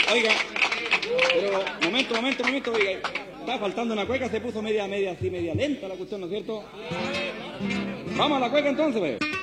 Oiga, pero momento, oiga. Está faltando una cueca, se puso media lenta la cuestión, ¿no es cierto? Vamos a la cueca entonces, pues.